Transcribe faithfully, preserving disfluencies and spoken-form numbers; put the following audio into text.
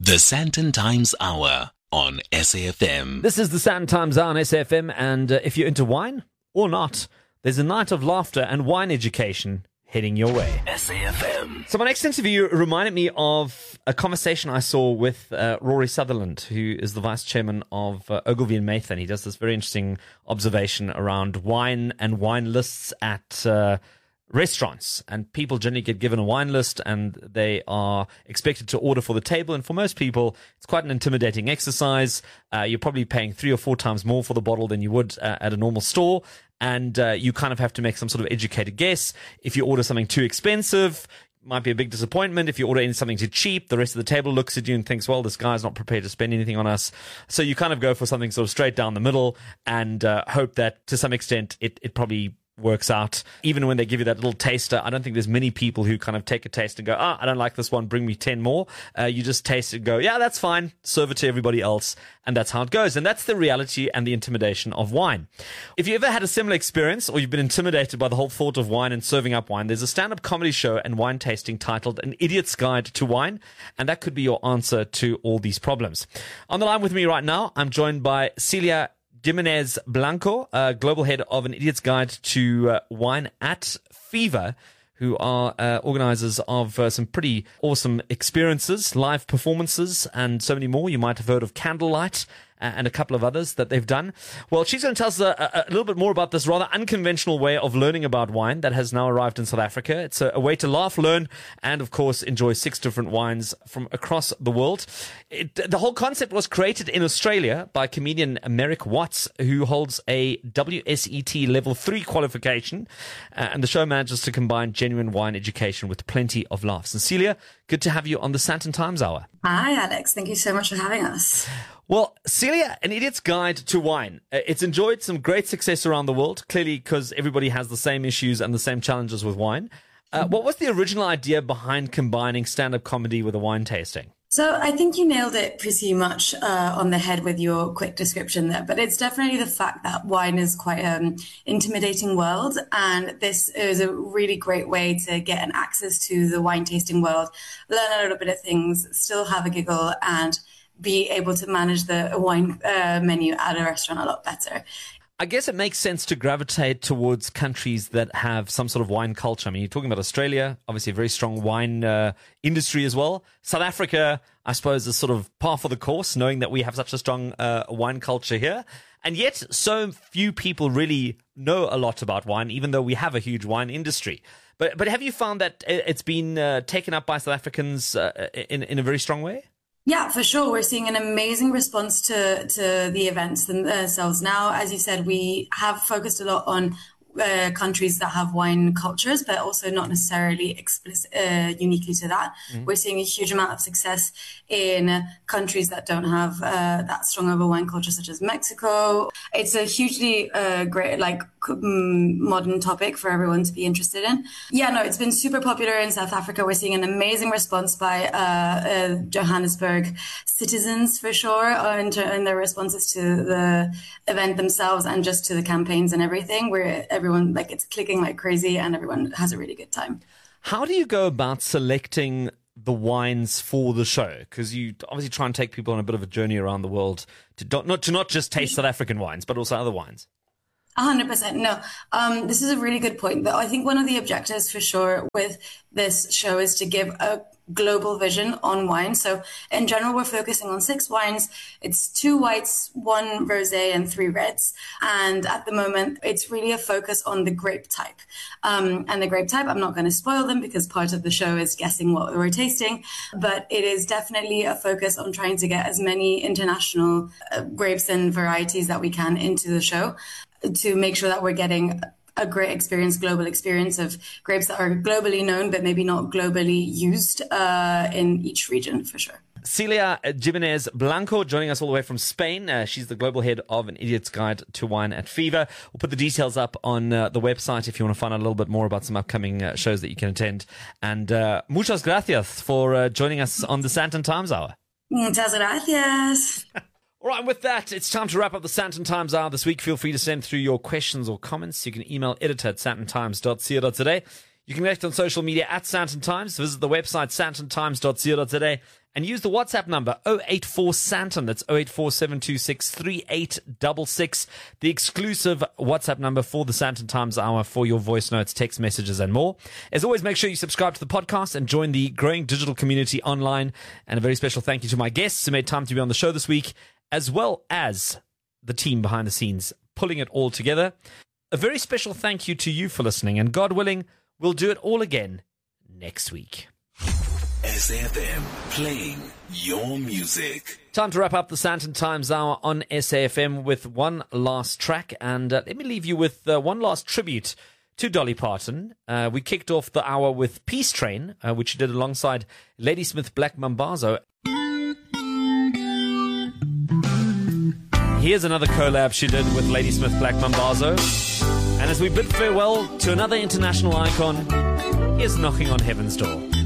The Sandton Times Hour on S A F M. This is the Sandton Times Hour on S A F M, and uh, if you're into wine or not, there's a night of laughter and wine education heading your way. S A F M. So my next interview reminded me of a conversation I saw with uh, Rory Sutherland, who is the vice chairman of uh, Ogilvy and Mathan. He does this very interesting observation around wine and wine lists at uh, restaurants, and people generally get given a wine list and they are expected to order for the table, and for most people it's quite an intimidating exercise. Uh, you're probably paying three or four times more for the bottle than you would uh, at a normal store, and uh, you kind of have to make some sort of educated guess. If you order something too expensive, might be a big disappointment. If you order something too cheap, the rest of the table looks at you and thinks, well, this guy's not prepared to spend anything on us. So you kind of go for something sort of straight down the middle and uh, hope that to some extent it, it probably works out. Even when they give you that little taster, I don't think there's many people who kind of take a taste and go, ah, I don't like this one, bring me ten more. Uh, you just taste it and go, yeah, that's fine, serve it to everybody else, and that's how it goes. And that's the reality and the intimidation of wine. If you ever had a similar experience, or you've been intimidated by the whole thought of wine and serving up wine, there's a stand-up comedy show and wine tasting titled An Idiot's Guide to Wine, and that could be your answer to all these problems. On the line with me right now, I'm joined by Celia Jimenez Blanco, uh, global head of An Idiot's Guide to uh, Wine at Fever, who are uh, organizers of uh, some pretty awesome experiences, live performances, and so many more. You might have heard of Candlelight uh, and a couple of others that they've done. Well, she's going to tell us a, a, a little bit more about this rather unconventional way of learning about wine that has now arrived in South Africa. It's a, a way to laugh, learn, and, of course, enjoy six different wines from across the world. It, the whole concept was created in Australia by comedian Merrick Watts, who holds a W S E T Level three qualification, uh, and the show manages to combine genuine wine education with plenty of laughs. And Celia, good to have you on the Sandton Times Hour. Hi, Alex. Thank you so much for having us. Well, Celia, An Idiot's Guide to Wine. Uh, It's enjoyed some great success around the world, clearly because everybody has the same issues and the same challenges with wine. Uh, what was the original idea behind combining stand-up comedy with a wine tasting? So I think you nailed it pretty much uh, on the head with your quick description there, but it's definitely the fact that wine is quite an intimidating world, and this is a really great way to get an access to the wine tasting world, learn a little bit of things, still have a giggle, and be able to manage the wine uh, menu at a restaurant a lot better. I guess it makes sense to gravitate towards countries that have some sort of wine culture. I mean, you're talking about Australia, obviously a very strong wine uh, industry as well. South Africa, I suppose, is sort of par for the course, knowing that we have such a strong uh, wine culture here. And yet, so few people really know a lot about wine, even though we have a huge wine industry. But but have you found that it's been uh, taken up by South Africans uh, in, in a very strong way? Yeah, for sure. We're seeing an amazing response to, to the events themselves now. As you said, we have focused a lot on uh, countries that have wine cultures, but also not necessarily explicit, uh, uniquely to that. Mm-hmm. We're seeing a huge amount of success in countries that don't have uh, that strong of a wine culture, such as Mexico. It's a hugely uh, great, like, um, modern topic for everyone to be interested in. Yeah, no, it's been super popular in South Africa. We're seeing an amazing response by uh, uh, Johannesburg citizens, for sure, in, in their responses to the event themselves and just to the campaigns and everything. Where everyone, like, it's clicking like crazy and everyone has a really good time. How do you go about selecting the wines for the show? Because you obviously try and take people on a bit of a journey around the world to not to not just taste South African wines, but also other wines. one hundred percent. No, um, this is a really good point. Though I think one of the objectives for sure with this show is to give a global vision on wine. So in general, we're focusing on six wines. It's two whites, one rosé, and three reds. And at the moment, it's really a focus on the grape type. Um, and the grape type, I'm not going to spoil them because part of the show is guessing what we're tasting. But it is definitely a focus on trying to get as many international uh, grapes and varieties that we can into the show to make sure that we're getting a great experience, global experience of grapes that are globally known, but maybe not globally used uh, in each region, for sure. Celia Jimenez Blanco joining us all the way from Spain. Uh, she's the global head of An Idiot's Guide to Wine at Fever. We'll put the details up on uh, the website if you want to find out a little bit more about some upcoming uh, shows that you can attend. And uh, muchas gracias for uh, joining us on the Sandton Times Hour. Muchas gracias. All right, and with that, it's time to wrap up the Sandton Times Hour this week. Feel free to send through your questions or comments. You can email editor at sandton times dot co dot za. You can connect on social media at Sandton Times. Visit the website sandton times dot co dot za. And use the WhatsApp number oh eight four Santon. That's oh eight four, seven two six, three eight six six. The exclusive WhatsApp number for the Santon Times Hour for your voice notes, text messages, and more. As always, make sure you subscribe to the podcast and join the growing digital community online. And a very special thank you to my guests who made time to be on the show this week, as well as the team behind the scenes pulling it all together. A very special thank you to you for listening, and God willing, we'll do it all again next week. S A F M, playing your music. Time to wrap up the Santon Times Hour on S A F M with one last track. And uh, let me leave you with uh, one last tribute to Dolly Parton. Uh, we kicked off the hour with Peace Train, uh, which she did alongside Ladysmith Black Mambazo. Here's another collab she did with Ladysmith Black Mambazo. And as we bid farewell to another international icon, here's Knocking on Heaven's Door.